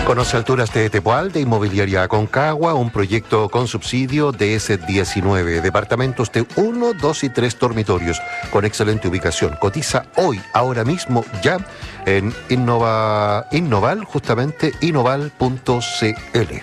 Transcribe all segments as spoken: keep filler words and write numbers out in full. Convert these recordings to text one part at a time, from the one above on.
Conoce Alturas de Tepual, de Inmobiliaria Aconcagua, un proyecto con subsidio de S diecinueve. Departamentos de uno, dos y tres dormitorios, con excelente ubicación. Cotiza hoy, ahora mismo, ya, en Innova, Innoval, justamente, innoval punto c l.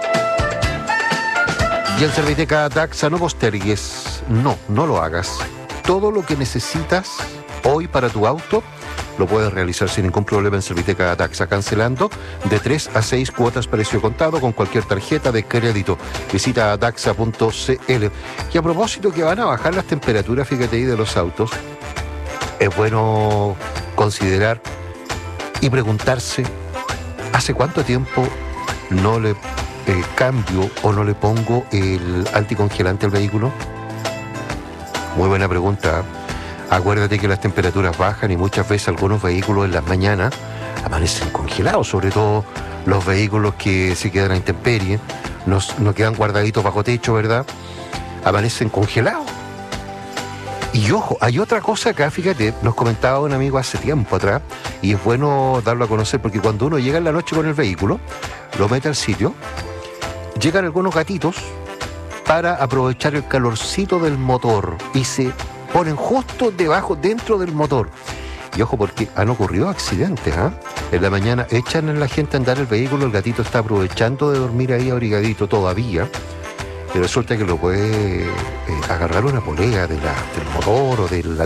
Y en Serviteca Daxa no postergues, no, no lo hagas. Todo lo que necesitas hoy para tu auto lo puedes realizar sin ningún problema en Serviteca Daxa, cancelando de tres a seis cuotas precio contado con cualquier tarjeta de crédito. Visita daxa punto c l. Y a propósito que van a bajar las temperaturas, fíjate ahí, de los autos, es bueno considerar y preguntarse, ¿hace cuánto tiempo no le eh, cambio o no le pongo el anticongelante al vehículo? Muy buena pregunta. Acuérdate que las temperaturas bajan y muchas veces algunos vehículos en las mañanas amanecen congelados, sobre todo los vehículos que se quedan a intemperie, no, no quedan guardaditos bajo techo, ¿verdad? Amanecen congelados. Y ojo, hay otra cosa acá, fíjate, nos comentaba un amigo hace tiempo atrás, y es bueno darlo a conocer, porque cuando uno llega en la noche con el vehículo, lo mete al sitio, llegan algunos gatitos para aprovechar el calorcito del motor y se ponen justo debajo, dentro del motor. Y ojo, porque han ocurrido accidentes, ¿ah? ¿eh? En la mañana echan a la gente a andar el vehículo, el gatito está aprovechando de dormir ahí abrigadito todavía, y resulta que lo puede eh, agarrar una polea de la, del motor o del